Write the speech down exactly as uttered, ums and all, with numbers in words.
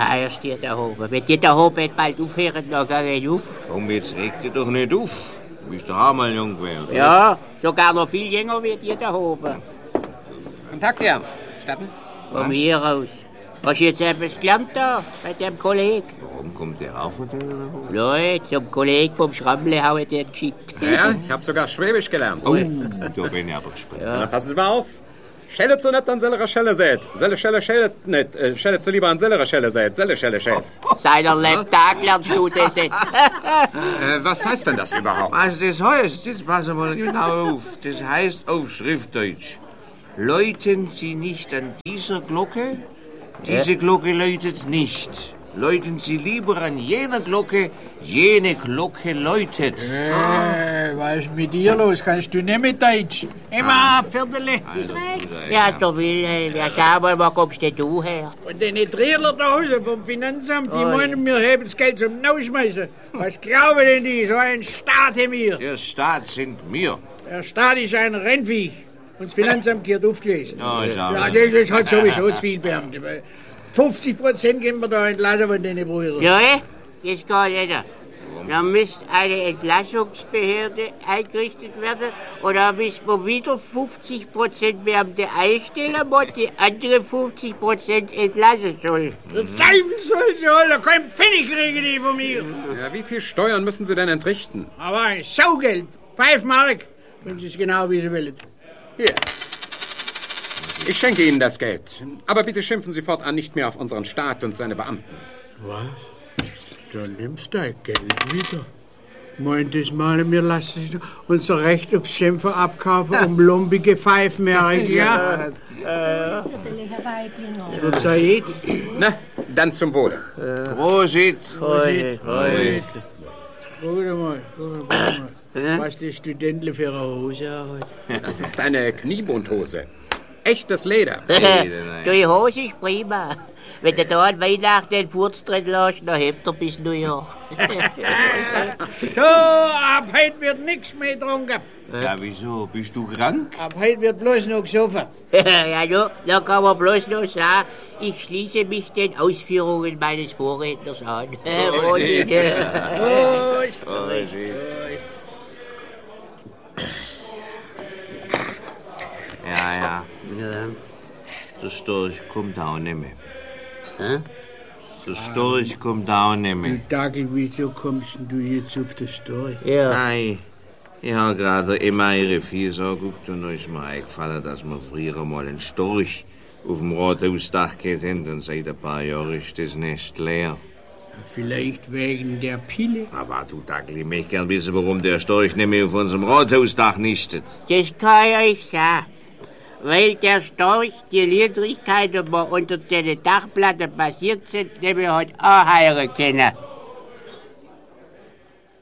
Keier steht da oben. Wenn die da oben bald aufhören, dann gehe ich auf. Komm, jetzt reg dich doch nicht auf. Du bist doch auch mal jung gewesen. Ja, sogar noch viel jünger wie die da oben. Guten Tag, dir. Statten? Von mir aus. Hast du jetzt etwas gelernt da, bei dem Kollegen? Warum kommt der auch von denen da oben? Leute, zum Kollegen vom Schrammle habe ich den geschickt. Ja, ich habe sogar Schwäbisch gelernt. Oh, da bin ich aber gespannt. Ja. Na, passen Sie mal auf. Schelle zu nett an sellerer Schelle seht. Selle, Schelle, Schelle nicht. Äh, Schelle zu lieber an sellerer Schelle seht. Selle, Schelle, Schelle. Seiner letzten Tag lernst du das jetzt. äh, was heißt denn das überhaupt? Was das heißt? Jetzt passen wir genau auf. Das heißt auf Schriftdeutsch. Läuten Sie nicht an dieser Glocke, diese Glocke läutet nicht. Läuten Sie lieber an jener Glocke, jene Glocke läutet. Äh, was ist mit dir los? Kannst du nicht mit Deutsch? Immer ein Viertel. Ja, der Wilhelm, ja, schau mal, wo kommst denn du her? Und die Trierler da Hause vom Finanzamt, die oh, meinen, wir haben das Geld zum Ausschmeißen. Was glauben denn die? So ein Staat haben wir. Der Staat sind wir. Der Staat ist ein Rennvieh. Und das Finanzamt gehört aufgelesen. No, ja, ja, das hat sowieso zu viel Beamte. fünfzig Prozent gehen wir da entlassen von den Brüdern. Ja, das geht nicht. Da müsste eine Entlassungsbehörde eingerichtet werden und da müssen wir wieder fünfzig Prozent Beamte einstellen und die anderen fünfzig Prozent entlassen sollen. Der Teufel soll sie holen, kein Pfennig kriegen die von mir. Ja, wie viel Steuern müssen Sie denn entrichten? Aber ein Saugeld, fünf Mark, wenn Sie es genau wie Sie wollen. Hier. Ich schenke Ihnen das Geld. Aber bitte schimpfen Sie fortan nicht mehr auf unseren Staat und seine Beamten. Was? Dann nimmst du dein Geld wieder. Meint das mal, wir lassen unser Recht auf Schimpfen abkaufen um lumpige Pfeifmerk, ja? Ja. So Said. Na, dann zum Wohle. Prosit. Prosit. Prosit. Guck mal, guck mal. Was die Studentle für eine Hose hat. Das ist eine Kniebundhose. Echtes Leder. Die Hose ist prima. Wenn du da an Weihnachten den Furz drin lässt, dann hebt er bis New York. So, ab heute wird nichts mehr getrunken. Ja, wieso? Bist du krank? Ab heute wird bloß noch gesoffen. Ja, no, da kann man bloß noch sagen, ich schließe mich den Ausführungen meines Vorredners an. Prosit. Prosit. Prosit. Ja, ja. Ja. Der Storch kommt auch nicht mehr. Hä? Der Storch kommt auch nicht mehr. Du Dackel, wieso kommst du jetzt auf den Storch? Ja. Nein, ich habe gerade immer ihre Viehsau geguckt und da ist mir eingefallen, dass wir früher mal einen Storch auf dem Rathausdach gehabt haben und seit ein paar Jahren ist das Nest leer. Vielleicht wegen der Pille? Aber du Dackel, ich möchte gern wissen, warum der Storch nicht mehr auf unserem Rathausdach nistet. Das kann ich euch sagen. Weil der Storch die Niedrigkeiten, die unter den Dachplatten passiert sind, nämlich hat auch heilen können.